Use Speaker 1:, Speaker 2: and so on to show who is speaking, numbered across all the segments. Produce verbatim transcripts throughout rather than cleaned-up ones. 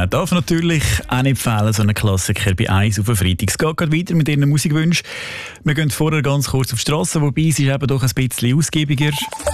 Speaker 1: Äh, darf natürlich auch nicht fehlen, so ein Klassiker bei eins auf den Freitag. Es geht gerade weiter mit Ihren Musikwünschen. Wir gehen vorher ganz kurz auf die Strasse, wobei es ist eben doch ein bisschen ausgiebiger.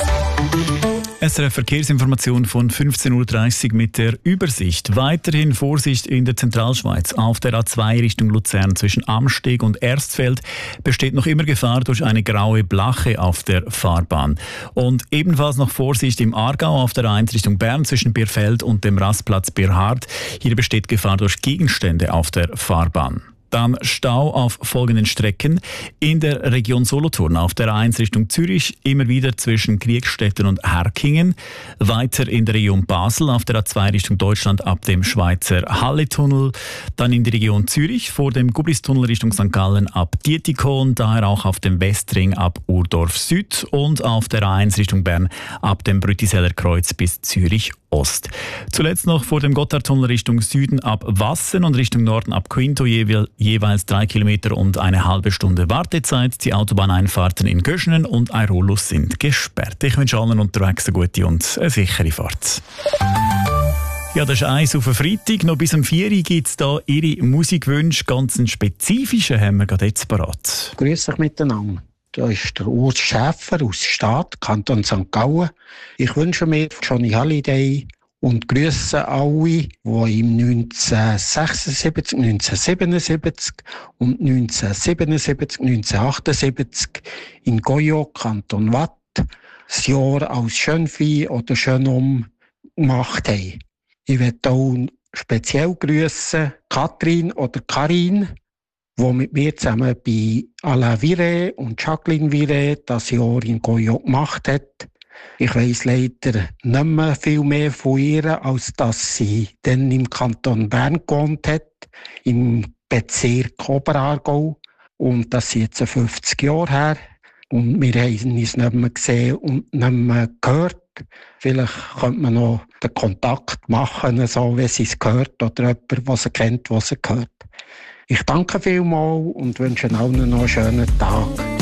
Speaker 1: S R F Verkehrsinformation von fünfzehn Uhr dreißig mit der Übersicht. Weiterhin Vorsicht in der Zentralschweiz. Auf der A zwei Richtung Luzern zwischen Amsteg und Erstfeld besteht noch immer Gefahr durch eine graue Blache auf der Fahrbahn. Und ebenfalls noch Vorsicht im Aargau auf der A eins Richtung Bern zwischen Birfeld und dem Rastplatz Birhard. Hier besteht Gefahr durch Gegenstände auf der Fahrbahn. Dann Stau auf folgenden Strecken. In der Region Solothurn auf der A eins Richtung Zürich immer wieder zwischen Kriegstetten und Herkingen. Weiter in der Region Basel auf der A zwei Richtung Deutschland ab dem Schweizer Halletunnel. Dann in die Region Zürich vor dem Gublistunnel Richtung Sankt Gallen ab Dietikon. Daher auch auf dem Westring ab Urdorf Süd und auf der A eins Richtung Bern ab dem Brütiseller Kreuz bis Zürich Ost. Zuletzt noch vor dem Gotthardtunnel Richtung Süden ab Wassen und Richtung Norden ab Quinto jeweils jeweils drei Kilometer und eine halbe Stunde Wartezeit. Die Autobahneinfahrten in Göschenen und Airolus sind gesperrt. Ich wünsche allen unterwegs eine gute und eine sichere Fahrt. Ja, das ist eins auf den Freitag. Noch bis um vier Uhr gibt es da Ihre Musikwünsche. Ganz einen spezifischen haben wir gerade jetzt parat.
Speaker 2: Grüß euch miteinander. Da ist der Urs Schäfer aus Stadt, Kanton Sankt Gallen. Ich wünsche mir Johnny Halliday und grüße alle, die im neunzehnhundertsechsundsiebzig, neunzehnhundertsiebenundsiebzig und neunzehnhundertsiebenundsiebzig, neunzehnhundertachtundsiebzig in Goyo, Kanton Watt, das Jahr als Schönvieh oder Schönum gemacht haben. Ich möchte auch speziell grüßen Katrin oder Karin, die mit mir zusammen bei Alain Viré und Jacqueline Viré das Jahr in Goyo gemacht hat. Ich weiss leider nicht mehr viel mehr von ihr, als dass sie dann im Kanton Bern gewohnt hat, im Bezirk Oberaargau. Und das ist jetzt fünfzig Jahre her. Und wir haben uns nicht mehr gesehen und nicht mehr gehört. Vielleicht könnte man noch den Kontakt machen, so wie sie es gehört, oder jemand, der sie kennt, was sie gehört. Ich danke vielmals und wünsche allen noch einen schönen Tag.